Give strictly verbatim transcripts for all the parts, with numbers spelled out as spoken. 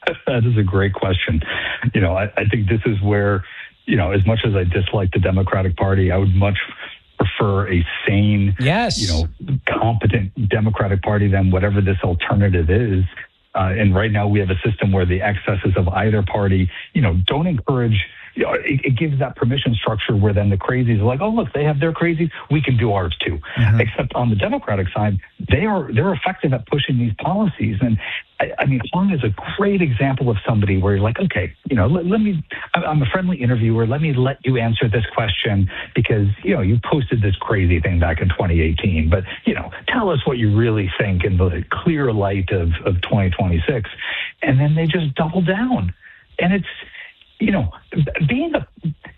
That is a great question. You know, I, I think this is where, you know, as much as I dislike the Democratic Party, I would much prefer a sane, yes. you know, competent Democratic Party than whatever this alternative is. Uh, and right now we have a system where the excesses of either party, you know, don't encourage, you know, it, it gives that permission structure where then the crazies are like, oh, look, they have their crazies, we can do ours too. Mm-hmm. Except on the Democratic side, they are, they're effective at pushing these policies. And I, I mean, Hung is a great example of somebody where you're like, okay, you know, let, let me, I'm a friendly interviewer. Let me let you answer this question because, you know, you posted this crazy thing back in twenty eighteen, but, you know, tell us what you really think in the clear light of, of twenty twenty-six. And then they just double down. And it's, you know, being a,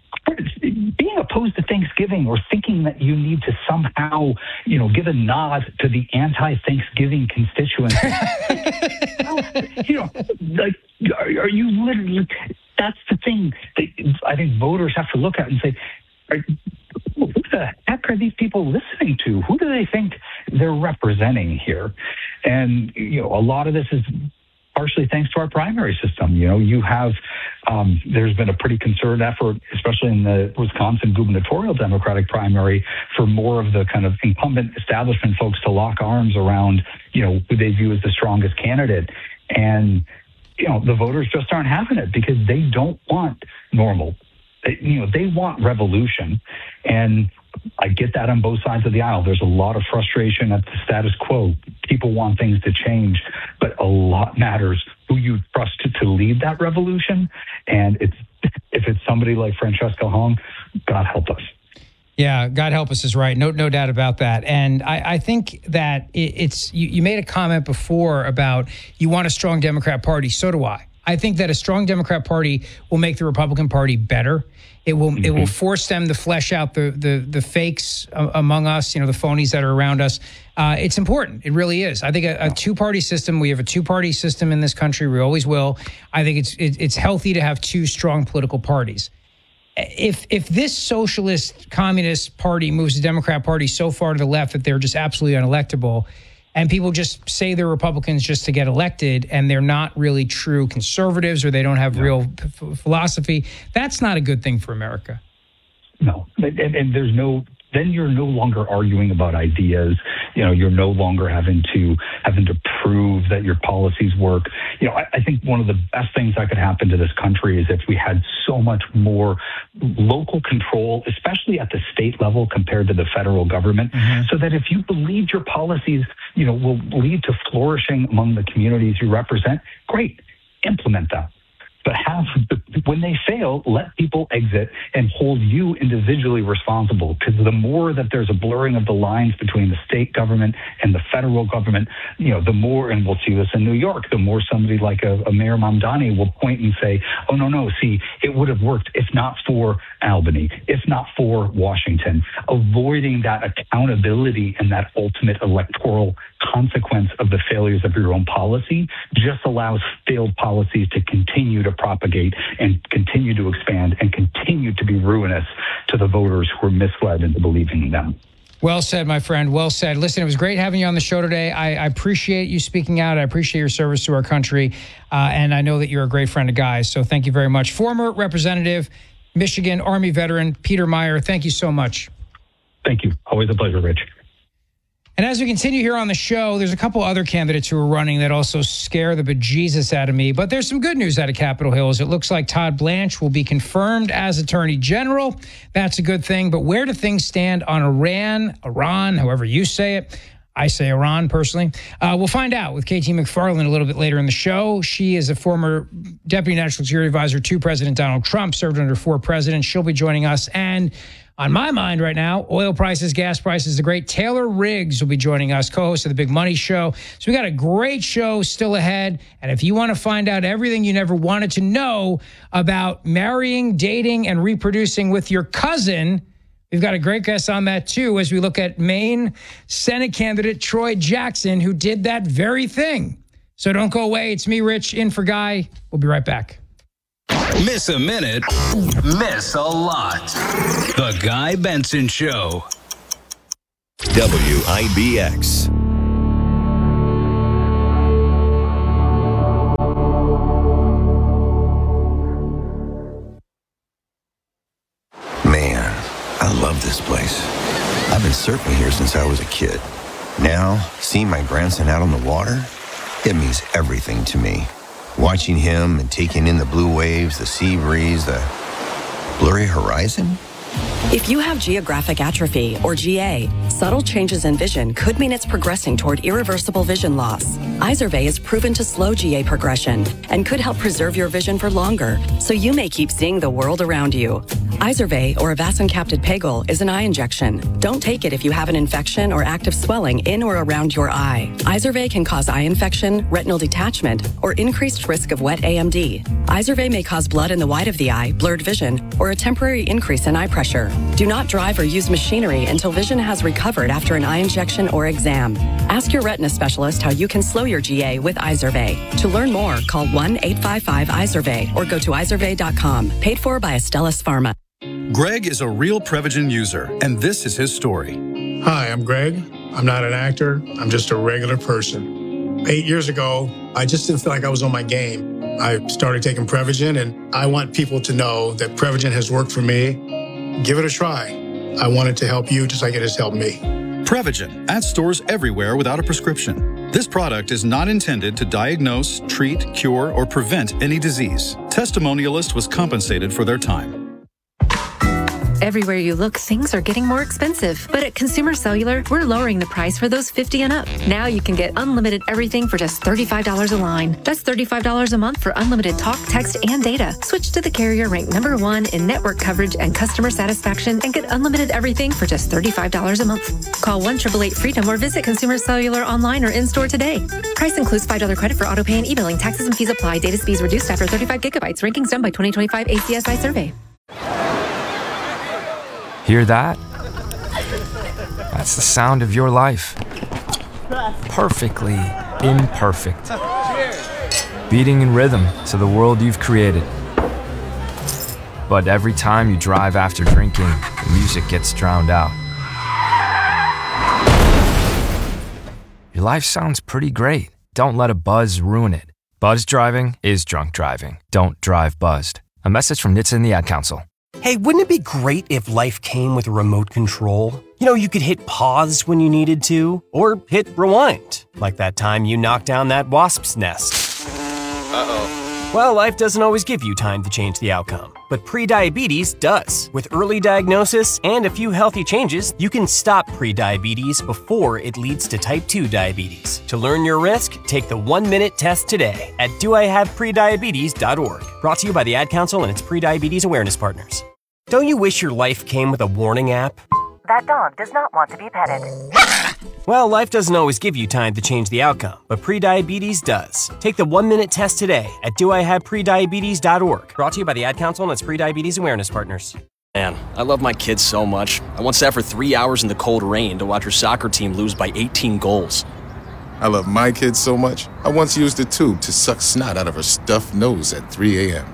being opposed to Thanksgiving or thinking that you need to somehow, you know, give a nod to the anti-Thanksgiving constituency. Well, you know, like, are, are you literally, that's the thing that I think voters have to look at and say, are, who the heck are these people listening to? Who do they think they're representing here? And, you know, a lot of this is partially thanks to our primary system. You know, you have, um, there's been a pretty concerted effort, especially in the Wisconsin gubernatorial Democratic primary, for more of the kind of incumbent establishment folks to lock arms around, you know, who they view as the strongest candidate. And, you know, the voters just aren't having it because they don't want normal. They, you know, they want revolution. And I get that on both sides of the aisle. There's a lot of frustration at the status quo. People want things to change, but a lot matters who you trust to, to lead that revolution. And it's if it's somebody like Francesca Hung, God help us. Yeah, God help us is right. No, no doubt about that. And I, I think that it, it's you, you made a comment before about you want a strong Democrat Party. So do I. I think that a strong Democrat Party will make the Republican Party better. It will mm-hmm. it will force them to flesh out the the the fakes uh, among us, you know, the phonies that are around us. Uh, it's important. It really is. I think a, a two-party system, we have a two-party system in this country. We always will. I think it's it, it's healthy to have two strong political parties. If if this socialist communist party moves the Democrat Party so far to the left that they're just absolutely unelectable, and people just say they're Republicans just to get elected, and they're not really true conservatives, or they don't have no. real p- philosophy, that's not a good thing for America. No, and, and there's no. Then you're no longer arguing about ideas. You know, you're no longer having to having to prove that your policies work. You know, I, I think one of the best things that could happen to this country is if we had so much more local control, especially at the state level compared to the federal government, mm-hmm. so that if you believe your policies, you know, will lead to flourishing among the communities you represent, great, implement them. But have, when they fail, let people exit and hold you individually responsible. Because the more that there's a blurring of the lines between the state government and the federal government, you know, the more, and we'll see this in New York, the more somebody like a, a Mayor Mamdani will point and say, oh, no, no, see, it would have worked if not for Albany, if not for Washington. Avoiding that accountability and that ultimate electoral consequence of the failures of your own policy just allows failed policies to continue to propagate and continue to expand and continue to be ruinous to the voters who are misled into believing in them. Well said, my friend. Well said. Listen, it was great having you on the show today. I, I appreciate you speaking out. I appreciate your service to our country. Uh, and I know that you're a great friend of Guy's. So thank you very much. Former Representative, Michigan Army veteran, Peter Meijer, thank you so much. Thank you. Always a pleasure, Rich. And as we continue here on the show, there's a couple other candidates who are running that also scare the bejesus out of me. But there's some good news out of Capitol Hill. It looks like Todd Blanche will be confirmed as Attorney General. That's a good thing. But where do things stand on Iran, Iran, however you say it? I say Iran, personally. Uh, we'll find out with K T McFarland a little bit later in the show. She is a former Deputy National Security Advisor to President Donald Trump, served under four presidents. She'll be joining us. And on my mind right now, oil prices, gas prices, the great Taylor Riggs will be joining us, co-host of The Big Money Show. So we got a great show still ahead. And if you want to find out everything you never wanted to know about marrying, dating, and reproducing with your cousin, we've got a great guest on that, too, as we look at Maine Senate candidate Troy Jackson, who did that very thing. So don't go away. It's me, Rich, in for Guy. We'll be right back. Miss a minute, miss a lot. The Guy Benson Show. W I B X. this place. I've been surfing here since I was a kid. Now, seeing my grandson out on the water, it means everything to me. Watching him and taking in the blue waves, the sea breeze, the blurry horizon. If you have geographic atrophy, or G A, subtle changes in vision could mean it's progressing toward irreversible vision loss. Izervay is proven to slow G A progression and could help preserve your vision for longer, so you may keep seeing the world around you. Izervay, or avacincaptad pegol, is an eye injection. Don't take it if you have an infection or active swelling in or around your eye. Izervay can cause eye infection, retinal detachment, or increased risk of wet A M D. Izervay may cause blood in the white of the eye, blurred vision, or a temporary increase in eye pressure. Do not drive or use machinery until vision has recovered after an eye injection or exam. Ask your retina specialist how you can slow your G A with Izervay. To learn more, call one eight five five Izervay or go to izervay dot com. Paid for by Astellas Pharma. Greg is a real Prevagen user, and this is his story. Hi, I'm Greg. I'm not an actor. I'm just a regular person. Eight years ago, I just didn't feel like I was on my game. I started taking Prevagen, and I want people to know that Prevagen has worked for me. Give it a try. I want it to help you just like it has helped me. Prevagen, at stores everywhere without a prescription. This product is not intended to diagnose, treat, cure, or prevent any disease. Testimonialist was compensated for their time. Everywhere you look, things are getting more expensive. But at Consumer Cellular, we're lowering the price for those fifty and up. Now you can get unlimited everything for just thirty-five dollars a line. That's thirty-five dollars a month for unlimited talk, text, and data. Switch to the carrier ranked number one in network coverage and customer satisfaction and get unlimited everything for just thirty-five dollars a month. Call one eight eight eight freedom or visit Consumer Cellular online or in-store today. Price includes five dollars credit for auto pay and e-billing. Taxes and fees apply. Data speeds reduced after thirty-five gigabytes. Rankings done by twenty twenty-five A C S I survey. Hear that? That's the sound of your life. Perfectly imperfect. Beating in rhythm to the world you've created. But every time you drive after drinking, the music gets drowned out. Your life sounds pretty great. Don't let a buzz ruin it. Buzz driving is drunk driving. Don't drive buzzed. A message from N H T S A and the Ad Council. Hey, wouldn't it be great if life came with a remote control? You know, you could hit pause when you needed to, or hit rewind, like that time you knocked down that wasp's nest. Uh-oh. Well, life doesn't always give you time to change the outcome, but prediabetes does. With early diagnosis and a few healthy changes, you can stop prediabetes before it leads to type two diabetes. To learn your risk, take the one-minute test today at do I have prediabetes dot org. Brought to you by the Ad Council and its pre-diabetes awareness partners. Don't you wish your life came with a warning app? That dog does not want to be petted. Well, life doesn't always give you time to change the outcome, but prediabetes does. Take the one-minute test today at do I have prediabetes dot org. Brought to you by the Ad Council and its pre-diabetes awareness partners. Man, I love my kids so much. I once sat for three hours in the cold rain to watch her soccer team lose by eighteen goals. I love my kids so much, I once used a tube to suck snot out of her stuffed nose at three a.m.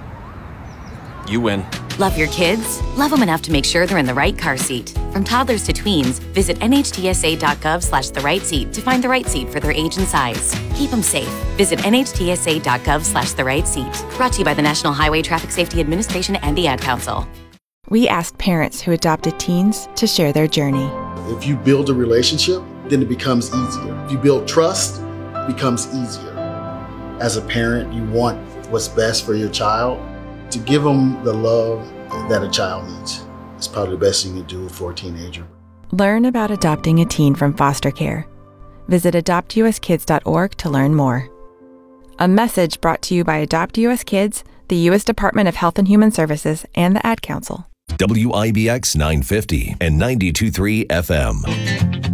You win. Love your kids? Love them enough to make sure they're in the right car seat. From toddlers to tweens, visit N H T S A dot gov slash the right seat to find the right seat for their age and size. Keep them safe. Visit N H T S A dot gov slash the right seat. Brought to you by the National Highway Traffic Safety Administration and the Ad Council. We asked parents who adopted teens to share their journey. If you build a relationship, then it becomes easier. If you build trust, it becomes easier. As a parent, you want what's best for your child. To give them the love that a child needs. It's probably the best thing you can do for a teenager. Learn about adopting a teen from foster care. Visit adopt U S kids dot org to learn more. A message brought to you by Adopt U S Kids, the U S Department of Health and Human Services, and the Ad Council. W I B X nine fifty and ninety-two point three F M.